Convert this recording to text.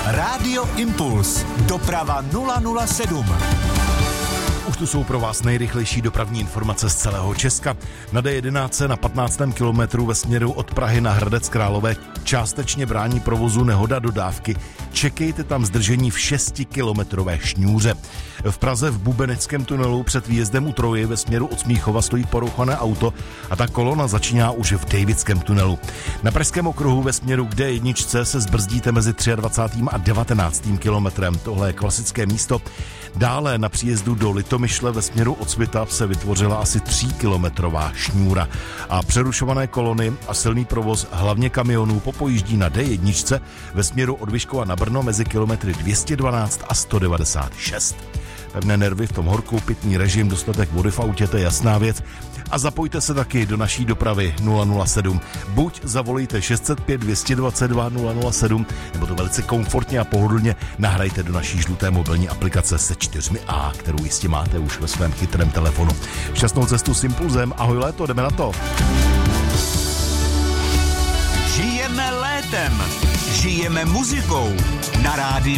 Rádio Impuls. Doprava 007. Už tu jsou pro vás nejrychlejší dopravní informace z celého Česka. Na D11 na 15. kilometru ve směru od Prahy na Hradec Králové částečně brání provozu nehoda dodávky. Čekejte tam zdržení v 6kilometrové šňůře. V Praze v Bubeneckém tunelu před výjezdem u Troji ve směru od Smíchova stojí porouchané auto a ta kolona začíná už v Davidském tunelu. Na Pražském okruhu ve směru k D1 se zbrzdíte mezi 23. a 19. kilometrem. Tohle je klasické místo. Dále na příjezdu do Litomyšle ve směru od Svitav se vytvořila asi 3kilometrová šňůra a přerušované kolony a silný provoz hlavně kamionů popojíždí na D1 ve směru od Vyškova na Brno mezi kilometry 212 a 196. Pevné nervy v tom horku, pitný režim, dostatek vody v autě, to je jasná věc. A zapojte se taky do naší dopravy 007. Buď zavolejte 605 222 007, nebo to velice komfortně a pohodlně nahrajte do naší žluté mobilní aplikace se 4A, kterou jistě máte už ve svém chytrém telefonu. Šťastnou cestu s Impulzem, ahoj léto, jdeme na to. Žijeme létem, žijeme muzikou na rádiu